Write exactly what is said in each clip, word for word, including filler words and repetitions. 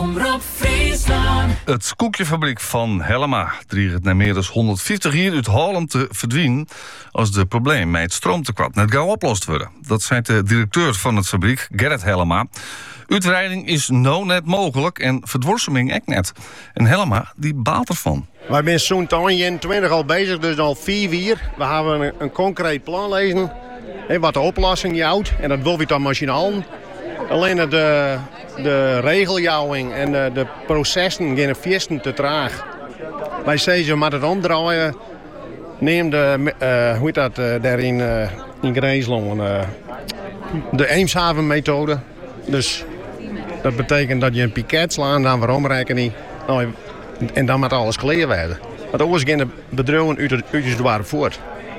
Omroep Friesland. Het koekjefabriek van Helma dreigt na meer dan honderdvijftig jaar uit Holland te verdwijnen als de probleem met het stroomtekort net gauw oplost worden. Dat zei de directeur van het fabriek, Gerrit Helma. Uitbreiding is nou net mogelijk en verdwarsing ook net. En Helma die baalt ervan. Wij zijn zo'n eenentwintig al bezig, dus al vier jaar. We hebben een, een concreet plan lezen. He, wat de oplossing jouwt. En dat wil we dan machinaal. Alleen de, de regeljouwing en de, de processen gaan viesten te traag. Wij zeggen, je moet het omdraaien. Neem de, uh, hoe heet dat, uh, daar in, uh, in Greensland, uh, de Eemshaven-methode. Dus dat betekent dat je een piket slaat, dan waarom rekening. Nou, en dan moet alles clear worden. Want anders gaan de bedrijven uit het, uit het dorp voort.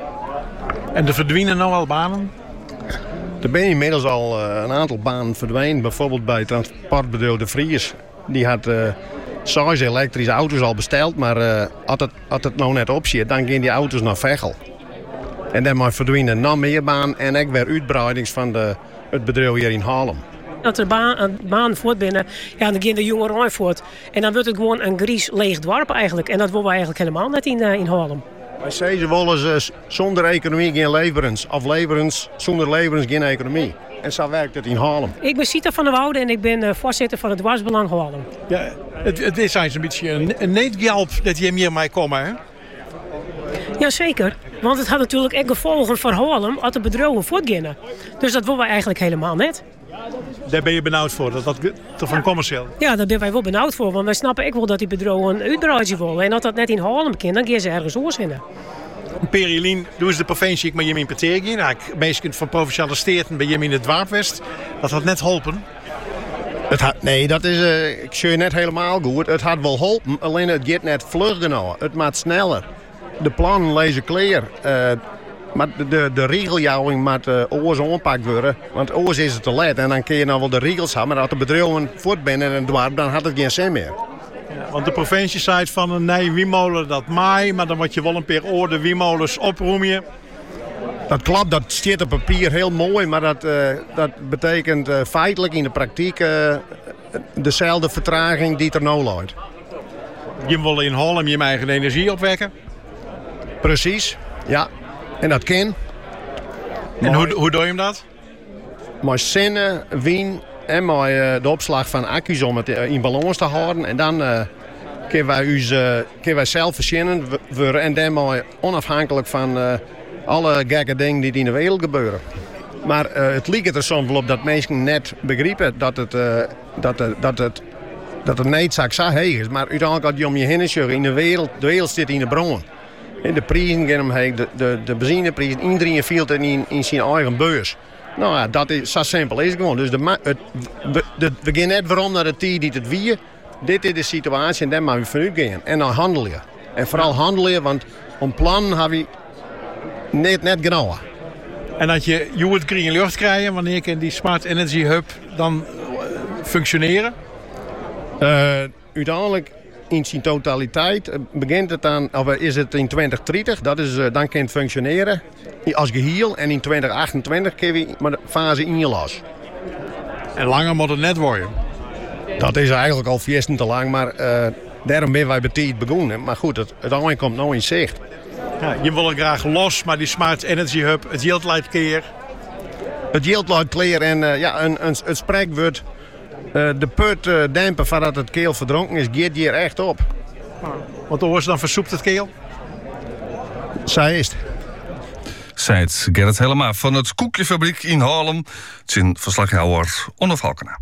En er verdwijnen nou al banen? Er zijn inmiddels al uh, een aantal banen verdwenen. Bijvoorbeeld bij transportbedrijf De Vries. Die had uh, zes elektrische auto's al besteld. Maar uh, als, het, als het nou net op zit, dan gaan die auto's naar Veghel. En dan verdwijnen nog meer banen. En ook weer uitbreidings van de, het bedrijf hier in Haarlem. Dat er baan, baan voort binnen, ja, dan gaan de jongeren voort. En dan wordt het gewoon een gries leeg dorp eigenlijk. En dat willen we eigenlijk helemaal net in, uh, in Haarlem. Wij zeggen wel eens, uh, zonder economie geen leverens. Of leverens, zonder leverens geen economie. En zo werkt het in Haarlem. Ik ben Sita van der Woude en ik ben uh, voorzitter van het Dwarsbelang Haarlem. Ja, het, het is eigenlijk een beetje een, een neetgelp dat je hier mee komen, hè? Jazeker, want het had natuurlijk ook gevolgen voor Haarlem als de bedrijven voortgaan. Dus dat willen wij eigenlijk helemaal net. Daar ben je benauwd voor, dat dat van commercieel? Ja, daar ben wij wel benauwd voor, want wij snappen ook wel dat die bedrijven een uitbreiding willen. En als dat net in Haarlem kan, dan gaan ze ergens oors in. Perjelien, doe eens de provincie, ik met je in Petergien. Nou, meestal van provinciale steden bij je in het Dwarpwest. Dat had net geholpen. Het had, nee, dat is, uh, ik zie je net helemaal goed. Het had wel geholpen, alleen het gaat net vlug genoeg. Het maakt sneller. De plannen lezen clear. Uh, maar de, de, de regeljouwing moet uh, oors aanpakt worden. Want oors is het te laat. En dan kun je nou wel de regels hebben. Maar als de bedrijven voort binnen in het dorp, dan had het geen zin meer. Ja, want de provincie zei van een nee, wiemolen dat maai. Maar dan moet je wel een paar oor de wiemolens oproemen. Dat klopt, dat staat op papier heel mooi. Maar dat, uh, dat betekent uh, feitelijk in de praktijk uh, dezelfde vertraging die er nou loopt. Je wil in Haarlem je eigen energie opwekken? Precies, ja. En dat kan. En hoe, hoe doe je hem dat? Met zinnen, wien en met uh, de opslag van accu's om het in balans te houden. En dan uh, kunnen wij, ons, uh, kunnen wij zelf verzinnen worden. En dan maar onafhankelijk van uh, alle gekke dingen die in de wereld gebeuren. Maar uh, het lijkt er soms wel op dat mensen net begrijpen dat het, uh, dat, uh, dat het, dat het niet zo heeg is. Maar uiteindelijk als je om je heen zegt, in de wereld, de wereld zit in de bron. En de prijzen gaan omheen, de, de, de benzineprijzen, iedereen viel het in, in zijn eigen beurs. Nou ja, dat is, zo simpel is het gewoon. Dus de, het, de, de, we gaan net waarom naar de tijd die het wie. Dit is de situatie en daar moeten we vanuit gaan. En dan handel je. En vooral handel je, want om plannen hebben we net, net genoeg. En dat je je het green lucht krijgen, wanneer kan die Smart Energy Hub dan functioneren? Uh, uiteindelijk in zijn totaliteit begint het dan, of is het in twintig dertig, dat is, uh, dan kan het functioneren als geheel. En in twintig achtentwintig kun je maar de fase in je las. En langer moet het net worden? Dat is eigenlijk al viesten te lang, maar uh, daarom ben wij betijd begonnen. Maar goed, het, het einde komt nou in zicht. Ja, je wil het graag los, maar die Smart Energy Hub, het yield leidt keer. Het yield leidt keer en uh, ja, een, een, het spreekwoord. Uh, de put uh, dempen voordat het keel verdronken is, gaat hier echt op. Want oors dan versoept het keel? Zij is het. Zei het Gerrit Helma van het koekjefabriek in Haarlem. Het is een verslaghouder Onno Valkena.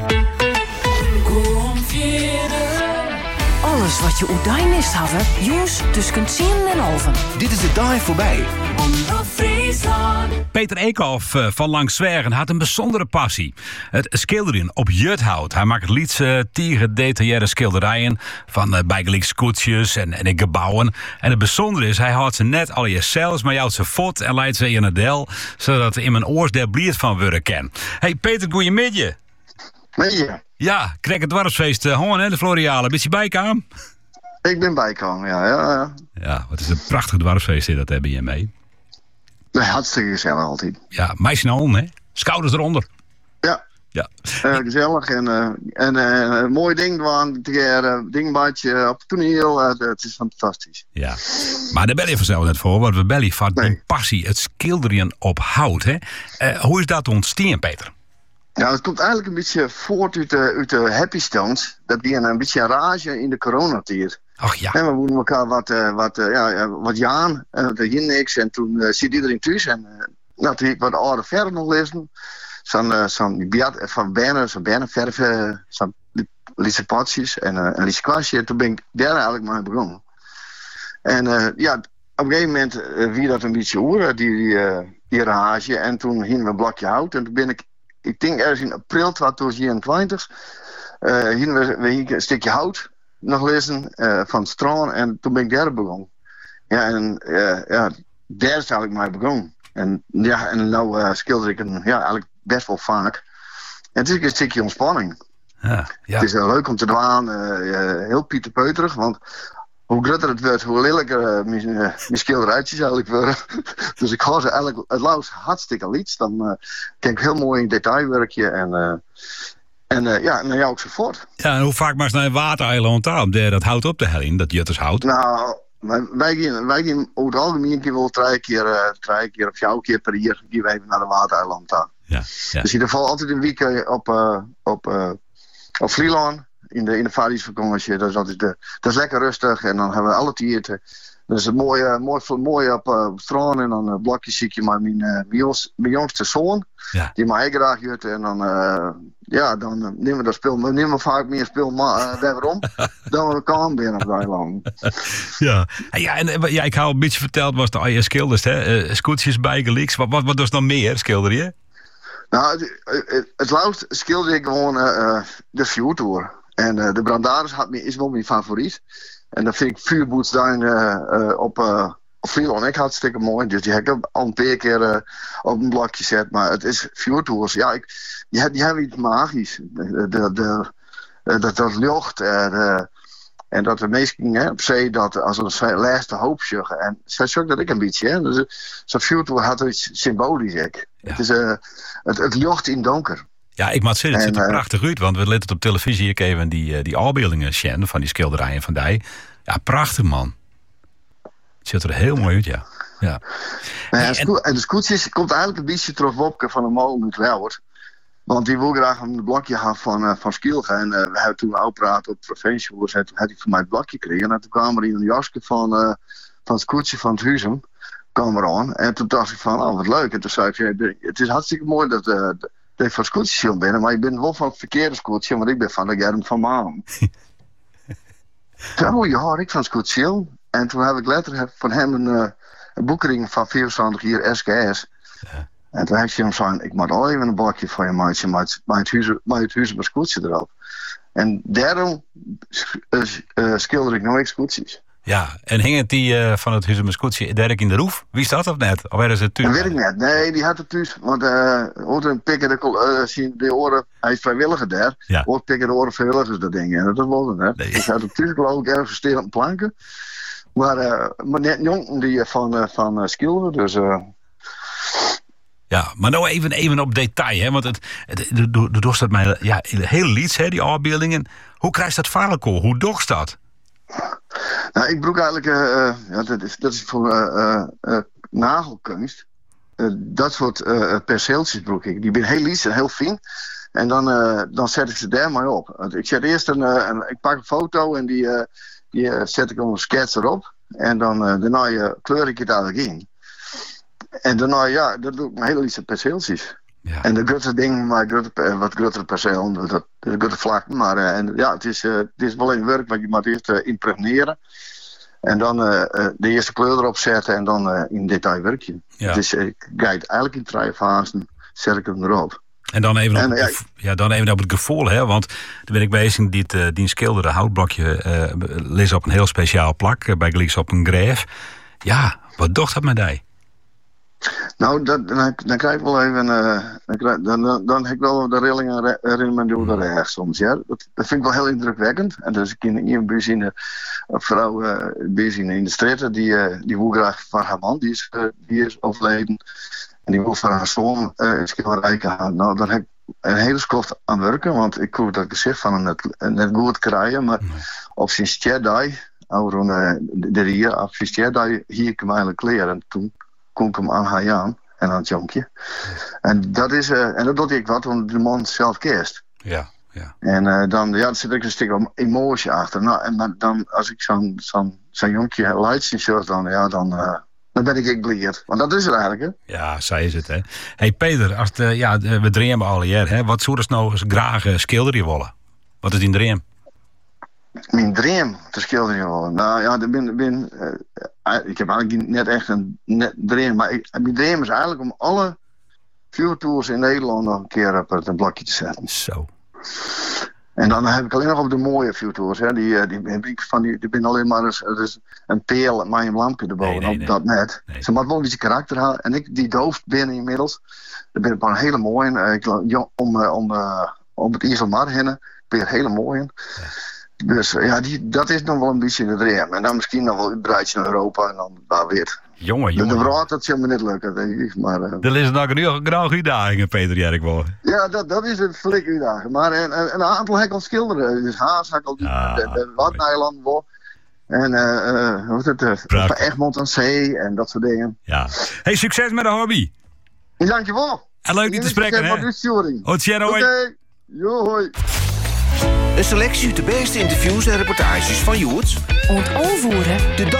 Alles wat je oedijn mist hebben, jongens, tussen tien en halven. Dit is de dag voorbij. Omroep Friesland. Peter Eekhoff van Langs Zwergen had een bijzondere passie. Het schilderen op juthout. Hij maakt liedse, tige, gedetailleerde schilderijen van uh, bijgelijks koetsjes en, en gebouwen. En het bijzondere is, hij houdt ze net al je zelfs, maar houdt ze fot en leidt ze in het del, zodat er in mijn oors der bliert van worden kan. Hey Peter, goeiemiddag. Middag. Ja, krijg het dwarfsfeest uh, gewoon hè, de Floriale. Ben je bijkomen? Ik ben bijkomen, ja, ja, ja. Ja, wat is een prachtig dwarfsfeest is dat hebben je mee. Nee, hartstikke gezellig altijd. Ja, meisje naar on, hè? Schouders eronder. Ja, Ja. Uh, gezellig en, uh, en uh, een mooi ding doen. Een uh, dingbadje op het toneel. Uh, het is fantastisch. Ja, maar daar bel je vanzelf net voor. Want we bellen van Nee. een passie, het schilderen op hout. Hè? Uh, hoe is dat ontstaan, Peter? Ja, het komt eigenlijk een beetje voort uit de, uit de Happy Stones. Dat die een, een beetje een rage in de coronatijd. Ach ja. En we moeten elkaar wat, uh, wat, uh, ja, wat jaan. Uh, er ging niks. En toen uh, zit iedereen thuis. En uh, nou, toen heb ik wat oude verf nog lezen. Zo'n uh, zo'n biat van Berne, zo'n Berneverf, uh, zo'n Lise Potjes en uh, een Lise Kwastje. Toen ben ik daar eigenlijk mee begonnen. En uh, ja, op een gegeven moment uh, wie dat een beetje horen, die, die, uh, die rage. En toen hingen we een blokje hout. En toen ben ik, ik denk ergens in april tweeduizend eenentwintig, uh, hingen we, we hingen een stukje hout nog lezen uh, van Straan. En toen ben ik daar begonnen. Ja, en uh, ja, daar is eigenlijk mee begonnen. En ja, en nou uh, schilder ik een, ja, eigenlijk best wel vaak. En het is een stukje ontspanning. Ja, ja. Het is uh, leuk om te doen, uh, uh, heel pieterpeuterig, want hoe groter het wordt, hoe lelijker uh, mijn, uh, mijn schilderijtjes eigenlijk worden. Dus ik ga ze eigenlijk, het laat hartstikke liefst. Dan uh, kan ik heel mooi in detail werken en, uh, en uh, ja, en dan jou ook zo voort. Ja, en hoe vaak maar eens naar een watereiland aan om daar dat hout op te hellen, dat juttershout? Nou, wij, wij gaan, wij gaan over het algemeen keer wel drie keer, uh, drie keer of jouw keer per jaar gaan wij even naar de watereiland aan. Ja, ja. Dus in ieder geval altijd een week uh, op, uh, op, uh, op Vlieland. In de, in de Vadisvakantie. Dat is altijd de, dat is lekker rustig. En dan hebben we alle tieren. Dat is een mooie, mooi, mooi op uh, het strand. En dan een blokje zie je maar mijn, uh, mijn, jongs, mijn jongste zoon. Ja. Die mij graag jut. En dan, uh, ja, dan uh, nemen we dat speel. We nemen vaak meer speel maar, uh, wederom. dan we kan binnen op de eiland. Ja. Ja, en uh, ja, ik had al een beetje verteld, was de A J schilders, hè? Uh, scootjes bij geliks. Wat, wat, wat was dan meer, schilder je? Nou, het, het, het laatst schilder ik gewoon uh, de Fjordtour. En uh, de Brandaris had me, is wel mijn favoriet. En dan vind ik Vuurboetsduin uh, uh, op, uh, op Vlieland ook hartstikke mooi. Dus die heb ik al een paar keer uh, op een blokje gezet. Maar het is Fjordtours. Ja, ik, die, hebben, die hebben iets magisch. De, de, de, de, dat, dat lucht. Uh, de, en dat de meesten hè, op zee dat als een laatste hoop zeggen. En zo zoek dat ik een beetje. Hè. Dus, zo'n Fjordtour had iets symbolisch. Ik. Ja. Het is uh, het, het lucht in donker. Ja, ik moet zeggen, het ziet er En, uh, prachtig uit. Want we letten het op televisie ik even die, die afbeeldingen zien van die schilderijen van die. Ja, prachtig man. Het ziet er heel mooi uit, ja. Ja. Nou ja, En- sco- en de scootjes komt eigenlijk een beetje terug Wopke van de molen uit Lauwert. Want die wil graag een blokje hebben van, uh, van Skielge. En uh, we hebben toen ook praten op het provinciehoers. En toen had hij van mij het blokje gekregen. En toen kwam er in een jasje van, uh, van het scootje van het Huizum. Kwam er aan. En toen dacht ik van, oh wat leuk. En toen zei ik, ja, het is hartstikke mooi dat, uh, dat je van scootjes bent. Maar ik ben wel van het verkeerde scootje. Want ik ben van de Germ van Maan. Oh ja, ik van scootje. En toen heb ik later van hem een, uh, een boekering van vierentwintig jaar S K S. Ja. En toen heb ik hem gezegd, ik moet al even een blokje van je maatje met het huis, met het huis met scootje erop. En daarom uh, uh, schilder ik nooit scootjes. Ja, en hing het die uh, van het Huizum scootje Dirk in de roef? Wie staat of net? Of werden ze het Dat thuis? weet ik net. Nee, die had het thuis. Want uh, hoort een pikken de, uh, zien de oren, hij is vrijwilliger daar. Ja. Hoort pikken de oren vrijwilligers dat ding. En dat was het net. Nee. Dus hij had het thuis geloof ik ergens stil op planken. Maar, uh, maar net jong die van, uh, van uh, schilderen, dus... Uh, Ja, maar nou even, even op detail, hè? Want het, het, de, de, de dorst dat mij ja, heel lieds, hè, die afbeeldingen. Hoe krijgt dat vaarlijk? Hoe dorst dat? Nou, ik broek eigenlijk, uh, uh, ja, dat, is, dat is voor uh, uh, uh, nagelkunst. Uh, dat soort uh, perceeltjes broek ik. Die zijn heel lief en heel fijn. En dan, uh, dan zet ik ze daar maar op. Want ik zet eerst een, uh, een, ik pak een foto en die, uh, die uh, zet ik op een schets erop. En dan uh, daarna uh, kleur ik het eigenlijk in. En daarna, ja, dat doe ik met hele lieve perceeltjes. Ja. En de grote ding, maar grote, wat grotere perceel, dat, dat is grote vlak. Maar uh, en, ja, het is, uh, het is wel een werk, want je moet eerst uh, impregneren. En dan uh, uh, de eerste kleur erop zetten en dan uh, in detail werken. Ja. Dus uh, ik ga het eigenlijk in drie fasen, zet ik hem erop. En dan even op, En, het, ja, gevo- ja, dan even op het gevoel, hè? Want dan ben ik bezig die, uh, die schilderde houtblokje uh, lees op een heel speciaal plak, uh, bij geliks op een greef. Ja, wat docht dat met die? Nou, dat, dan, dan krijg ik wel even, uh, dan, krijg, dan, dan, dan heb ik wel de rillingen erin mijn doel rechts soms. Ja. Dat, dat vind ik wel heel indrukwekkend. En dus ik in een buurt in een vrouw uh, bezig in de straten, die, uh, die wil graag van haar man, die is, uh, die is overleden. En die wil van haar zoon uh, een schilderij gaan. Nou, dan heb ik een hele skoft aan werken, want ik kon dat gezicht van hem net, net goed krijgen, maar nee. Op zijn stjerdag, over een de jaar, op zijn stjerdag hier ik hem eigenlijk leren en toen kon ik hem aan haar aan en aan het jonkje. En dat is, uh, en dat doet ik wat, want de man zelf kerst. Ja. Ja. En uh, dan ja, er zit ook een stuk emotie achter. Nou, en maar dan, als ik zo'n zo'n zo'n jonkje light zien, dan, ja, dan, uh, dan ben ik ik blij. Want dat is het eigenlijk, hè? Ja, zij is het, hè. Hey Peter, als de, ja, we dreamen al hier, hè. Wat zou je nou eens graag uh, schilderen willen? Wat is die dream? Mijn dream te schilderen willen? Nou ja, ik, ben, ben, uh, ik heb eigenlijk net echt een net dream. Maar ik, mijn dream is eigenlijk om alle vuurtours in Nederland nog een keer op het blokje te zetten. Zo. En dan heb ik alleen nog op de mooie vuurtours. Hè. Die, die heb ik van die, die ben alleen maar eens, dus een peel met een lampje erboven. Nee, nee, nee. Dat net. Nee. Ze moet wel een beetje karakter halen. En ik die doof ben inmiddels. Daar ben ik wel een hele mooie. Ik, om, om, uh, om het IJsselmar heen. Ben ik hele mooie. Ja. Dus ja, die, dat is nog wel een beetje de dream. En dan misschien nog wel een bruidje naar Europa en dan daar weer. Jongen, jongen. De raad dat zal me niet lukken, denk ik. Maar, uh, er is nog een graag uitdagingen, Peter Jerkwoord. Ja, dat, dat is het flik uitdaging. Maar een, een, een aantal heb ik al schilderen. Dus Haas heb ik al ah, de, de Wadneiland. En uh, uh, hoe is het? Uh, Egmond aan Zee en dat soort dingen. Ja. Hey, succes met de hobby. Dankjewel. En leuk je te spreken, hè? Oké. Okay. Jo, hoi. Een selectie uit de beste interviews en reportages van Joerts. Ontovervoeren. De